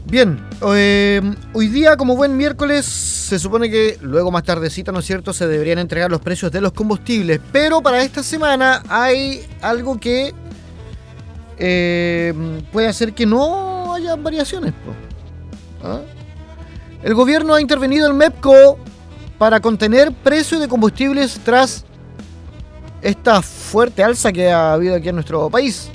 Bien, hoy día como buen miércoles se supone que luego más tardecita, ¿no es cierto?, se deberían entregar los precios de los combustibles, pero para esta semana hay algo que puede hacer que no haya variaciones. ¿Ah? El gobierno ha intervenido en MEPCO para contener precios de combustibles tras esta fuerte alza que ha habido aquí en nuestro país.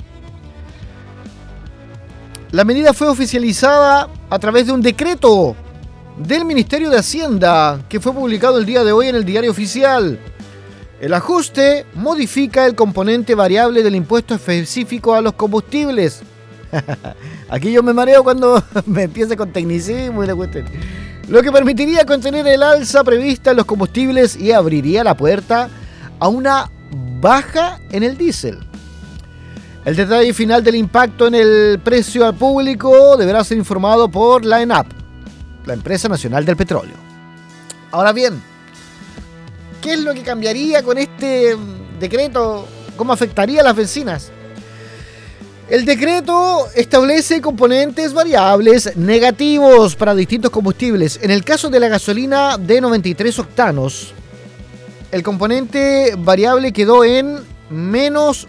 La medida fue oficializada a través de un decreto del Ministerio de Hacienda que fue publicado el día de hoy en el Diario Oficial. El ajuste modifica el componente variable del impuesto específico a los combustibles. Aquí yo me mareo cuando me empieza con tecnicismo y la cuestión. Lo que permitiría contener el alza prevista en los combustibles y abriría la puerta a una baja en el diésel. El detalle final del impacto en el precio al público deberá ser informado por la ENAP, la Empresa Nacional del Petróleo. Ahora bien, ¿qué es lo que cambiaría con este decreto? ¿Cómo afectaría a las bencinas? El decreto establece componentes variables negativos para distintos combustibles. En el caso de la gasolina de 93 octanos, el componente variable quedó en menos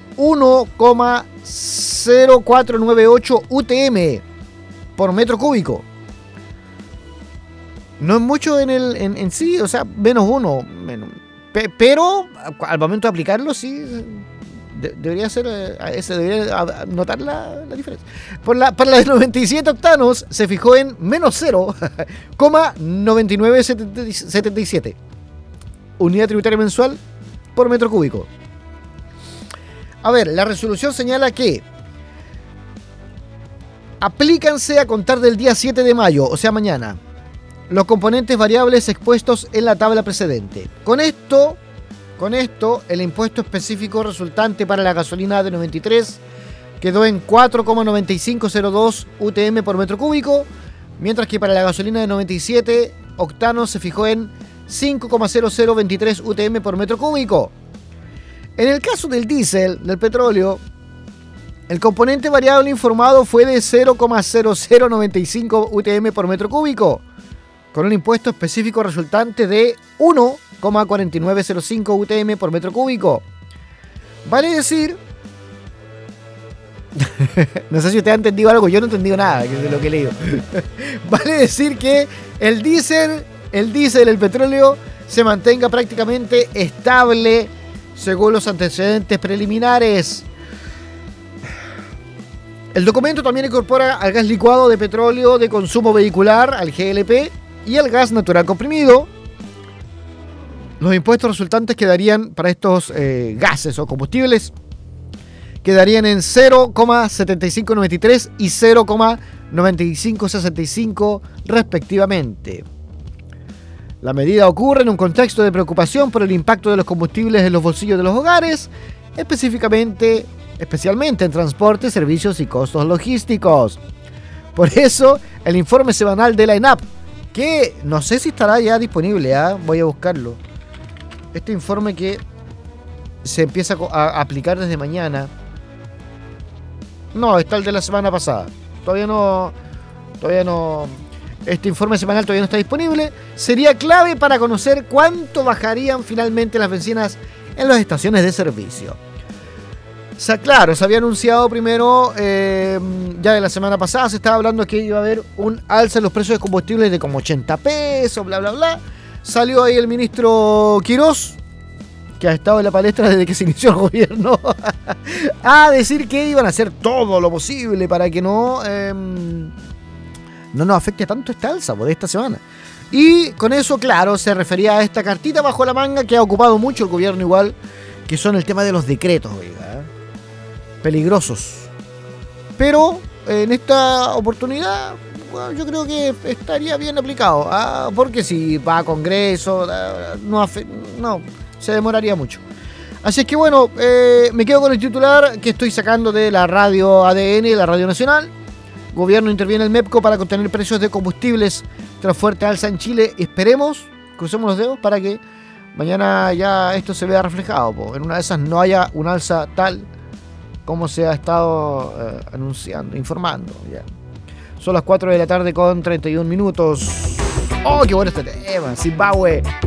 1,0498 UTM por metro cúbico. No es mucho en sí, o sea, menos 1. Pero al momento de aplicarlo, sí, debería ser, se debería notar la diferencia. Para la de 97 octanos se fijó en menos 0,9977 unidad tributaria mensual por metro cúbico. A ver, la resolución señala que aplícanse a contar del día 7 de mayo, o sea mañana, los componentes variables expuestos en la tabla precedente. Con esto, el impuesto específico resultante para la gasolina de 93 quedó en 4,9502 UTM por metro cúbico, mientras que para la gasolina de 97 octanos se fijó en 5,0023 UTM por metro cúbico. En el caso del diésel, del petróleo, el componente variable informado fue de 0,0095 UTM por metro cúbico, con un impuesto específico resultante de 1,4905 UTM por metro cúbico. Vale decir, no sé si usted ha entendido algo, yo no he entendido nada de lo que he leído. Vale decir que el diésel, el petróleo, se mantenga prácticamente estable según los antecedentes preliminares. El documento también incorpora al gas licuado de petróleo de consumo vehicular, al GLP, y al gas natural comprimido. Los impuestos resultantes quedarían para estos gases o combustibles quedarían en 0,7593 y 0,9565 respectivamente. La medida ocurre en un contexto de preocupación por el impacto de los combustibles en los bolsillos de los hogares, especialmente en transporte, servicios y costos logísticos. Por eso, el informe semanal de la ENAP, que no sé si estará ya disponible, voy a buscarlo. Este informe que se empieza a aplicar desde mañana. No, está el de la semana pasada. Todavía no. Este informe semanal todavía no está disponible. Sería clave para conocer cuánto bajarían finalmente las bencinas en las estaciones de servicio. O sea, claro, se había anunciado primero, ya de la semana pasada, se estaba hablando que iba a haber un alza en los precios de combustibles de como 80 pesos, bla, bla, bla. Salió ahí el ministro Quirós, que ha estado en la palestra desde que se inició el gobierno, a decir que iban a hacer todo lo posible para que no nos afecte tanto esta alza por esta semana. Y con eso, claro, se refería a esta cartita bajo la manga que ha ocupado mucho el gobierno igual, que son el tema de los decretos, oiga, peligrosos. Pero en esta oportunidad, bueno, yo creo que estaría bien aplicado, porque si va a Congreso, no, se demoraría mucho. Así es que bueno, me quedo con el titular que estoy sacando de la radio ADN, la Radio Nacional. Gobierno interviene el MEPCO para contener precios de combustibles tras fuerte alza en Chile. Esperemos, crucemos los dedos para que mañana ya esto se vea reflejado. En una de esas no haya un alza tal como se ha estado anunciando, informando. Ya. Son las 4 de la tarde con 31 minutos. ¡Oh, qué bueno este tema! Zimbabue.